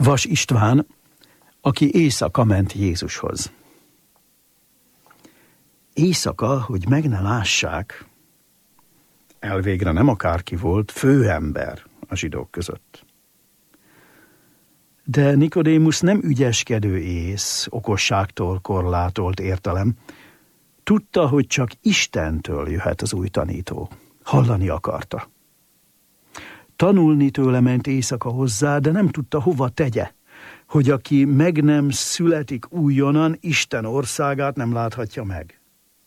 Vas István, aki éjszaka ment Jézushoz. Éjszaka, hogy meg ne lássák, elvégre nem akárki volt, főember a zsidók között. De Nikodémus nem ügyeskedő ész, okosságtól korlátolt értelem. Tudta, hogy csak Istentől jöhet az új tanító. Hallani akarta. Tanulni tőle ment éjszaka hozzá, de nem tudta, hova tegye, hogy aki meg nem születik újonnan, Isten országát nem láthatja meg.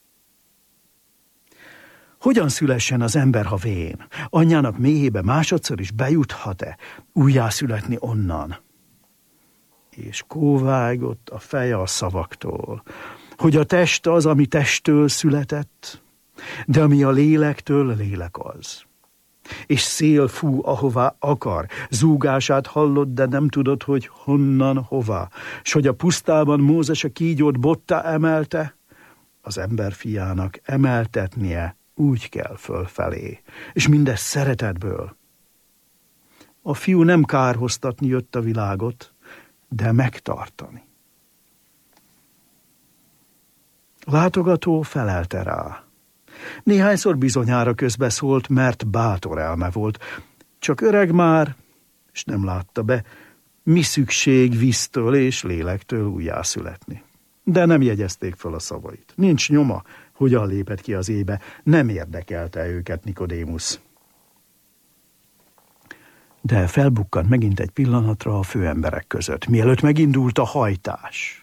Hogyan szülessen az ember, ha vén? Anyjának méhébe másodszor is bejuthat-e újjászületni onnan? És kóvágott a feje a szavaktól, hogy a test az, ami testtől született, de ami a lélektől, lélek az. És szél fú, ahová akar, zúgását hallott, de nem tudod, hogy honnan, hová. S hogy a pusztában Mózes a kígyót bottá emelte, az ember fiának emeltetnie úgy kell fölfelé, és mindez szeretetből. A fiú nem kárhoztatni jött a világot, de megtartani. Látogató felelte rá. Néhányszor bizonyára közbeszólt, mert bátor elme volt. Csak öreg már, és nem látta be, mi szükség víztől és lélektől újjászületni. De nem jegyezték fel a szavait. Nincs nyoma, hogyan lépett ki az ébe. Nem érdekelte őket Nikodémus. De felbukkant megint egy pillanatra a főemberek között, mielőtt megindult a hajtás.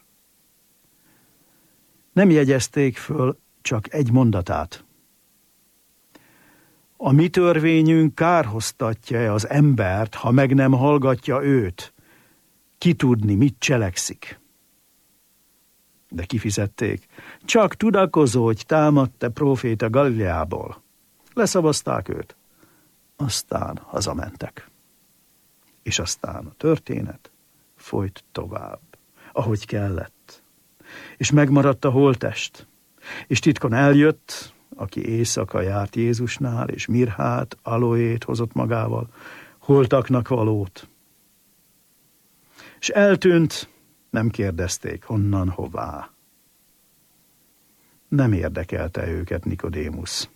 Nem jegyezték föl csak egy mondatát. A mi törvényünk kárhoztatja az embert, ha meg nem hallgatja őt, ki tudni, mit cselekszik. De kifizették. Csak tudakozódj, támadt-e próféta Galileából. Leszavazták őt. Aztán hazamentek. És aztán a történet folyt tovább, ahogy kellett. És megmaradt a holttest. És titkon eljött, aki éjszaka járt Jézusnál, és mirhát, aloét hozott magával, holtaknak valót. És eltűnt, nem kérdezték, honnan, hová. Nem érdekelte őket Nikodémus.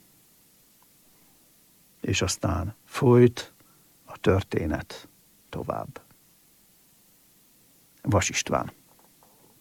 És aztán folyt a történet tovább. Vas István.